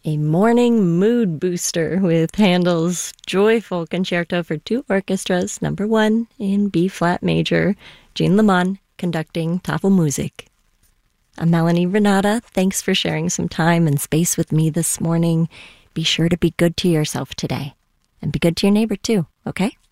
a morning mood booster with Handel's joyful concerto for two orchestras, number 1 in B-flat major, Jean Lemon conducting Tafelmusik. I'm Melanie Renata. Thanks for sharing some time and space with me this morning. Be sure to be good to yourself today, and be good to your neighbor too, okay?